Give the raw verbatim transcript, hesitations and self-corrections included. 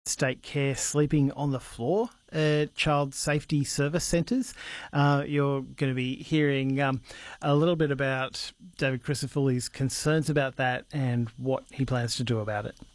state care sleeping on the floor at child safety service centres. Uh, you're going to be hearing um, a little bit about David Crisafulli's concerns about that and what he plans to do about it.